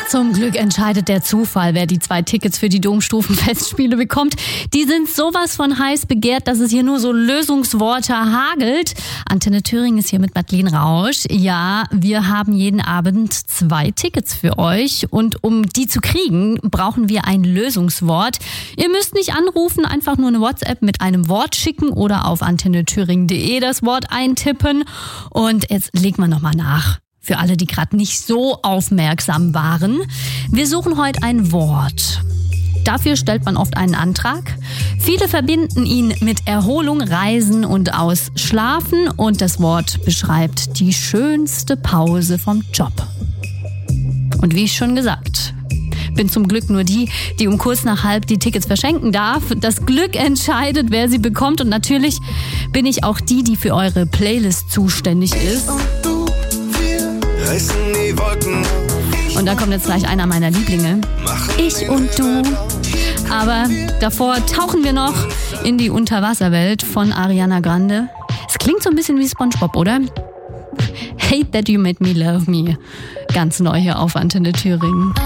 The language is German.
Zum Glück entscheidet der Zufall, wer die 2 Tickets für die Domstufenfestspiele bekommt. Die sind sowas von heiß begehrt, dass es hier nur so Lösungsworte hagelt. Antenne Thüringen ist hier mit Madeleine Rausch. Ja, wir haben jeden Abend 2 Tickets für euch. Und um die zu kriegen, brauchen wir ein Lösungswort. Ihr müsst nicht anrufen, einfach nur eine WhatsApp mit einem Wort schicken oder auf antennethüringen.de das Wort eintippen. Und jetzt legen wir nochmal nach. Für alle, die gerade nicht so aufmerksam waren. Wir suchen heute ein Wort. Dafür stellt man oft einen Antrag. Viele verbinden ihn mit Erholung, Reisen und Ausschlafen. Und das Wort beschreibt die schönste Pause vom Job. Und wie schon gesagt, bin zum Glück nur die um kurz nach halb die Tickets verschenken darf. Das Glück entscheidet, wer sie bekommt. Und natürlich bin ich auch die für eure Playlist zuständig ist. Und da kommt jetzt gleich einer meiner Lieblinge. Ich und du. Aber davor tauchen wir noch in die Unterwasserwelt von Ariana Grande. Es klingt so ein bisschen wie SpongeBob, oder? Hate That You Made Me Love Me. Ganz neu hier auf Antenne Thüringen.